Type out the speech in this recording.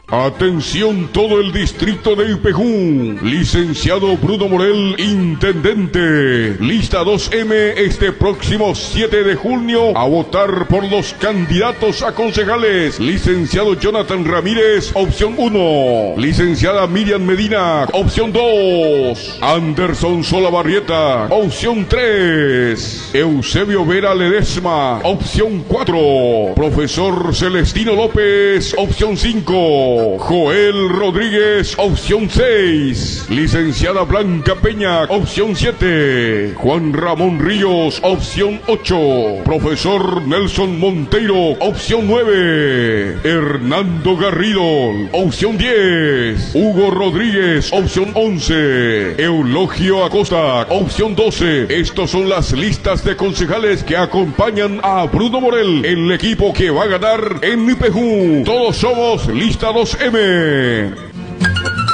Atención todo el distrito de Ipejún. Licenciado Bruno Morel, intendente. Lista 2M este próximo 7 de junio a votar por los candidatos a concejales. Licenciado Jonathan Ramírez, opción 1. Licenciada Miriam Medina, opción 2. Anderson Solabarrieta, opción 3. Eusebio Vera Ledesma, opción 4. Profesor Celestino López, opción 5. Joel Rodríguez, opción 6. Licenciada Blanca Peña, opción 7. Juan Ramón Ríos, opción 8. Profesor Nelson Monteiro, opción 9. Hernando Garrido, opción 10. Hugo Rodríguez, opción 11. Eulogio Acosta, opción 12. Estos son las listas de concejales que acompañan a Bruno Morel, el equipo que va a ganar en Ipejún. Todos somos lista 2M.